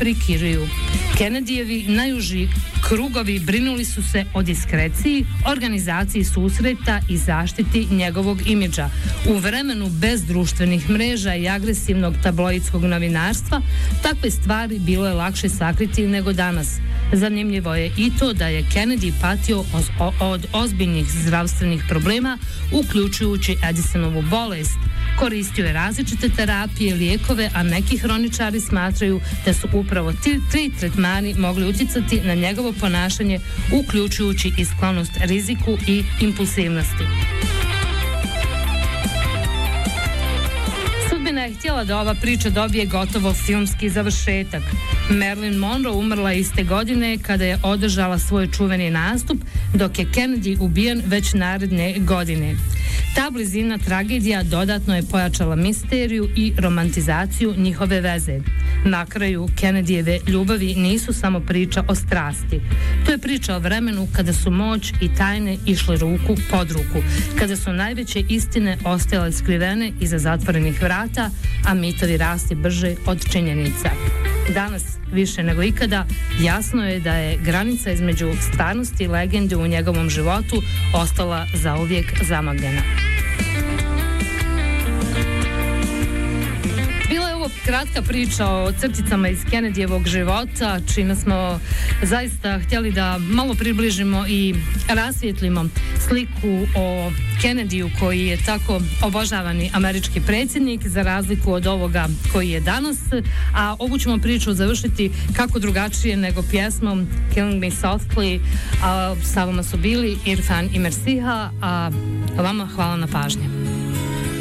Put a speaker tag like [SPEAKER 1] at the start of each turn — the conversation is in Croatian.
[SPEAKER 1] prikiruju. Kennedyjevi najuži krugovi brinuli su se o diskreciji, organizaciji susreta i zaštiti njegovog imidža. U vremenu bez društvenih mreža i agresivnog tabloidskog novinarstva takve stvari bilo je lakše sakriti nego danas. Zanimljivo je i to da je Kennedy patio od ozbiljnih zdravstvenih problema, uključujući Edisonovu bolest. Koristio je različite terapije, lijekove, a neki hroničari smatraju da su upravo tri tretmani mogli utjecati na njegovo ponašanje, uključujući i sklonost riziku i impulsivnosti. Sudbina je htjela da ova priča dobije gotovo filmski završetak. Marilyn Monroe umrla iste godine kada je održala svoj čuveni nastup, dok je Kennedy ubijen već naredne godine. Ta blizina tragedija dodatno je pojačala misteriju i romantizaciju njihove veze. Na kraju, Kennedyjeve ljubavi nisu samo priča o strasti. To je priča o vremenu kada su moć i tajne išle ruku pod ruku, kada su najveće istine ostajale skrivene iza zatvorenih vrata, a mitovi rasli brže od činjenica. Danas, više nego ikada, jasno je da je granica između stvarnosti i legende u njegovom životu ostala zauvijek zamagljena. Bila je ovo kratka priča o crticama iz Kennedyjevog života, čime smo zaista htjeli da malo približimo i rasvijetlimo sliku o Kennedyu koji je tako obožavani američki predsjednik za razliku od ovoga koji je danas, a ovu ćemo priču završiti kako drugačije nego pjesmom Killing Me Softly. Sa vama su bili Irfan i Mersiha, a vama hvala na pažnje.